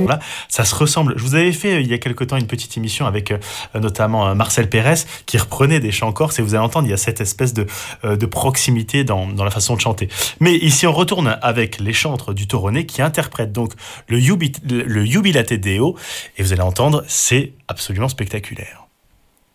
Là, ça se ressemble. Je vous avais fait il y a quelque temps une petite émission avec notamment Marcel Pérez qui reprenait des chants corses et vous allez entendre, il y a cette espèce de proximité dans la façon de chanter. Mais ici, on retourne avec les chantres du Toronnet qui interprètent donc le Jubilate Deo et vous allez entendre, c'est absolument spectaculaire.